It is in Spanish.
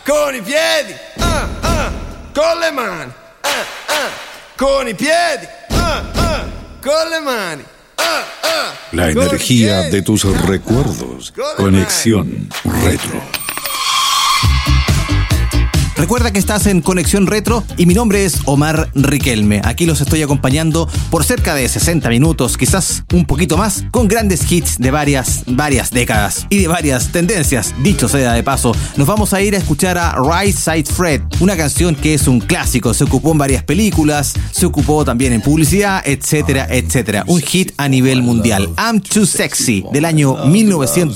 con i piedi, con le mani, con i piedi, con le mani. La energía de tus recuerdos. Conexión Retro. Recuerda que estás en Conexión Retro y mi nombre es Omar Riquelme. Aquí los estoy acompañando por cerca de 60 minutos, quizás un poquito más, con grandes hits de varias décadas y de varias tendencias. Dicho sea de paso, nos vamos a ir a escuchar a Right Side Fred, una canción que es un clásico, se ocupó en varias películas, se ocupó también en publicidad, etcétera, etcétera. Un hit a nivel mundial. I'm Too Sexy, del año 1900.